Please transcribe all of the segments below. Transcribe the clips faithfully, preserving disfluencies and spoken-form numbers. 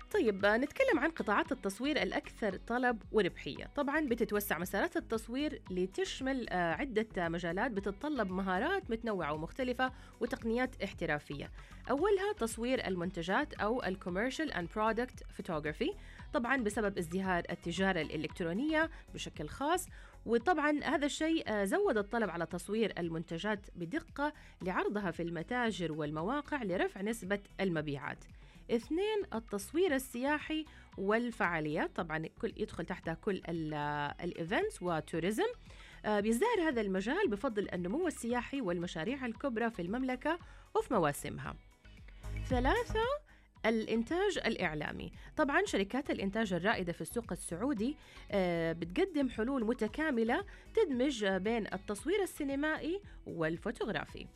طيب آه، نتكلم عن قطاعات التصوير الأكثر طلب وربحية. طبعا بتتوسع مسارات التصوير لتشمل آه، عدة مجالات بتتطلب مهارات متنوعة ومختلفة وتقنيات احترافية. أولها تصوير المنتجات أو الكوميرشال and product photography، طبعا بسبب ازدهار التجارة الإلكترونية بشكل خاص. وطبعا هذا الشيء آه، زود الطلب على تصوير المنتجات بدقة لعرضها في المتاجر والمواقع لرفع نسبة المبيعات. اثنين، التصوير السياحي والفعاليات، طبعا كل يدخل تحتها كل الايفنتس وتوريزم. آه، بيزدهر هذا المجال بفضل النمو السياحي والمشاريع الكبرى في المملكة وفي مواسمها. ثلاثة، الإنتاج الإعلامي. طبعاً شركات الإنتاج الرائدة في السوق السعودي آه، بتقدم حلول متكاملة تدمج آه، بين التصوير السينمائي والفوتوغرافي.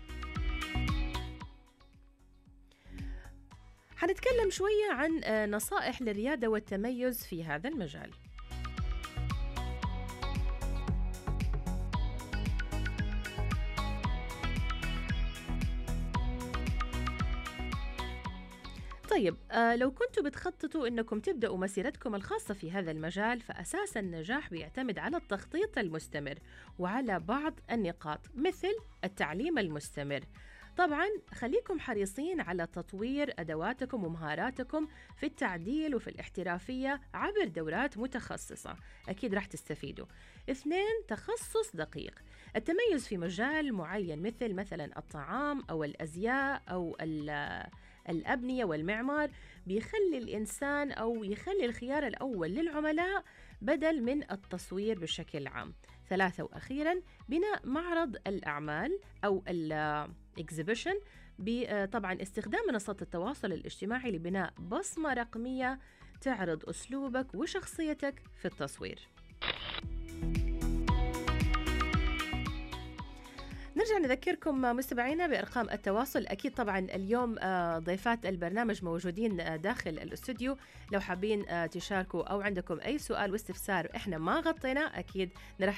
حنتكلم شوية عن آه، نصائح للريادة والتميز في هذا المجال. طيب آه لو كنتوا بتخططوا إنكم تبدأوا مسيرتكم الخاصة في هذا المجال، فأساس النجاح بيعتمد على التخطيط المستمر وعلى بعض النقاط مثل التعليم المستمر. طبعا خليكم حريصين على تطوير أدواتكم ومهاراتكم في التعديل وفي الاحترافية عبر دورات متخصصة، أكيد راح تستفيدوا. اثنين، تخصص دقيق. التميز في مجال معين مثل مثلا الطعام أو الأزياء أو ال الأبنية والمعمار بيخلي الإنسان أو يخلي الخيار الأول للعملاء بدل من التصوير بشكل عام. ثلاثة وأخيراً، بناء معرض الأعمال أو الإكزيبيشن، طبعاً استخدام منصات التواصل الاجتماعي لبناء بصمة رقمية تعرض أسلوبك وشخصيتك في التصوير. نرجع نذكركم مستمعينا بأرقام التواصل. أكيد طبعا اليوم ضيفات البرنامج موجودين داخل الاستوديو، لو حابين تشاركوا أو عندكم أي سؤال واستفسار إحنا ما غطينا أكيد نرحب